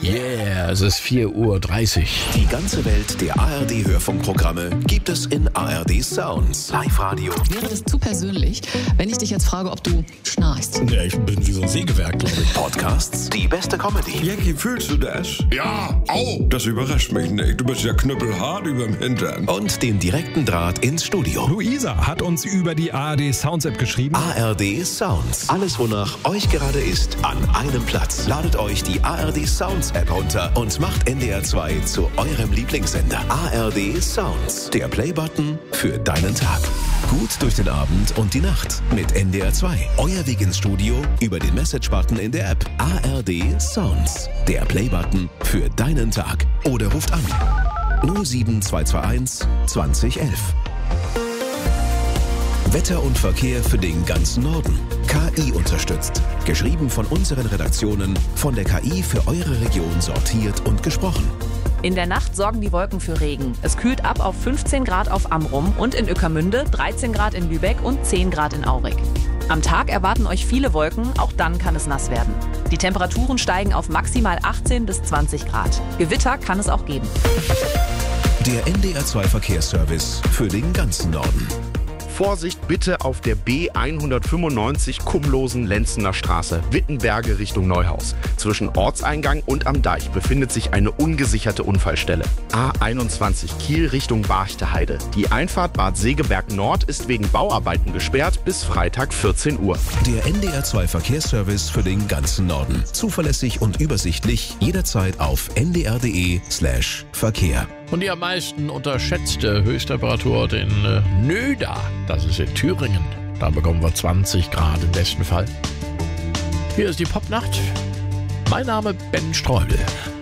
Yeah, es ist 4:30 Uhr. Die ganze Welt der ARD-Hörfunkprogramme gibt es in ARD Sounds. Live-Radio. Wäre das zu persönlich, wenn ich dich jetzt frage, ob du schnarchst? Ja, ich bin wie so ein Sägewerk, glaube ich. Podcasts, die beste Comedy. Jackie, fühlst du das? Ja, au! Das überrascht mich nicht. Du bist ja knüppelhart überm Hintern. Und den direkten Draht ins Studio. Luisa hat uns über die ARD Sounds App geschrieben. ARD Sounds. Alles, wonach euch gerade ist, an einem Platz. Ladet euch die ARD Sounds App runter und macht NDR 2 zu eurem Lieblingssender. ARD Sounds. Der Playbutton für deinen Tag. Gut durch den Abend und die Nacht mit NDR 2. Euer Weg ins Studio über den Message-Button in der App. ARD Sounds. Der Playbutton für deinen Tag. Oder ruft an 07221 2011. Wetter und Verkehr für den ganzen Norden. KI unterstützt. Geschrieben von unseren Redaktionen, von der KI für eure Region sortiert und gesprochen. In der Nacht sorgen die Wolken für Regen. Es kühlt ab auf 15 Grad auf Amrum und in Ueckermünde, 13 Grad in Lübeck und 10 Grad in Aurich. Am Tag erwarten euch viele Wolken, auch dann kann es nass werden. Die Temperaturen steigen auf maximal 18 bis 20 Grad. Gewitter kann es auch geben. Der NDR 2 Verkehrsservice für den ganzen Norden. Vorsicht bitte auf der B195 Kumlosen-Lenzener Straße, Wittenberge Richtung Neuhaus. Zwischen Ortseingang und am Deich befindet sich eine ungesicherte Unfallstelle. A21 Kiel Richtung Barchteheide. Die Einfahrt Bad Segeberg Nord ist wegen Bauarbeiten gesperrt bis Freitag 14 Uhr. Der NDR 2 Verkehrsservice für den ganzen Norden. Zuverlässig und übersichtlich, jederzeit auf ndr.de/Verkehr. Und die am meisten unterschätzte Höchsttemperatur in Nöda. Das ist in Thüringen. Da bekommen wir 20 Grad im besten Fall. Hier ist die Popnacht. Mein Name Ben Streubel.